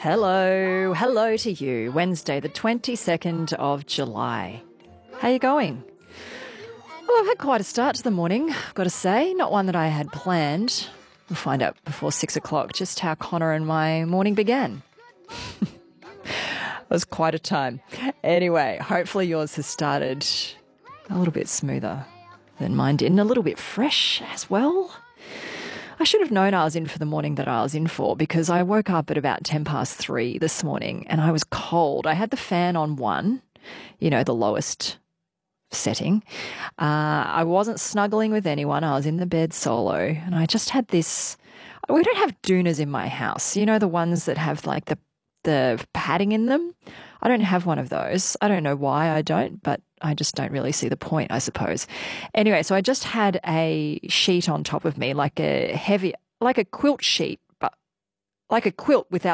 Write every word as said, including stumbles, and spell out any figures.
Hello, hello to you. Wednesday, the twenty-second of July. How you going? Well, I've had quite a start to the morning, I've got to say. Not one that I had planned. We'll find out before six o'clock just how Connor and my morning began. It was quite a time. Anyway, hopefully yours has started a little bit smoother than mine did, and a little bit fresh as well. I should have known I was in for the morning that I was in for, because I woke up at about ten past three this morning and I was cold. I had the fan on one, you know, the lowest setting. Uh, I wasn't snuggling with anyone. I was in the bed solo, and I just had this. We don't have doonas in my house. You know, the ones that have like the the padding in them. I don't have one of those. I don't know why I don't, but I just don't really see the point, I suppose. Anyway, so I just had a sheet on top of me, like a heavy, like a quilt sheet, but like a quilt without